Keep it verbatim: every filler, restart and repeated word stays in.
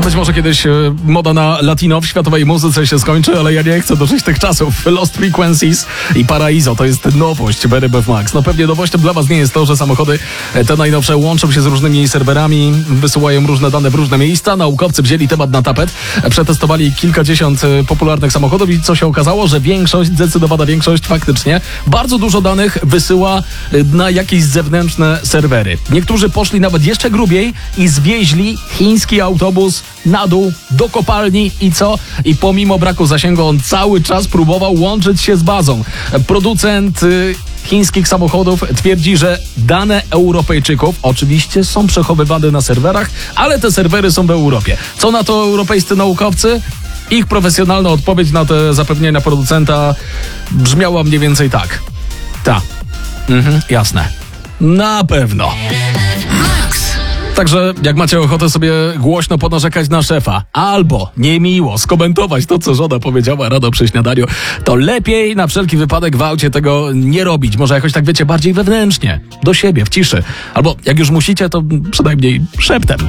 Być może kiedyś e, moda na latino w światowej muzyce się skończy, ale ja nie chcę dożyć tych czasów. Lost Frequencies i Paraiso to jest nowość w R M F Max. No pewnie nowością dla was nie jest to, że samochody te najnowsze łączą się z różnymi serwerami, wysyłają różne dane w różne miejsca. Naukowcy wzięli temat na tapet, przetestowali kilkadziesiąt popularnych samochodów i co się okazało, że większość, zdecydowana większość faktycznie bardzo dużo danych wysyła na jakieś zewnętrzne serwery. Niektórzy poszli nawet jeszcze grubiej i zwieźli chiński autobus na dół do kopalni i co? I pomimo braku zasięgu on cały czas próbował łączyć się z bazą. Producent y, chińskich samochodów twierdzi, że dane Europejczyków oczywiście są przechowywane na serwerach, ale te serwery są w Europie. Co na to europejscy naukowcy? Ich profesjonalna odpowiedź na te zapewnienia producenta brzmiała mniej więcej tak. Ta. Mhm, jasne. Na pewno. Także jak macie ochotę sobie głośno ponarzekać na szefa albo niemiło skomentować to, co żona powiedziała rano przy śniadaniu, to lepiej na wszelki wypadek w aucie tego nie robić. Może jakoś tak wiecie, bardziej wewnętrznie, do siebie, w ciszy. Albo jak już musicie, to przynajmniej szeptem.